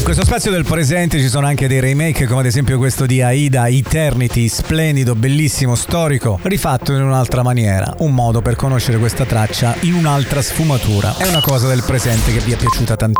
questo spazio del presente ci sono anche dei remake, come ad esempio questo di Aida, Eternity, splendido, bellissimo, storico, rifatto in un'altra maniera, un modo per conoscere questa traccia in un'altra sfumatura. È una cosa del presente che vi è piaciuta tantissimo.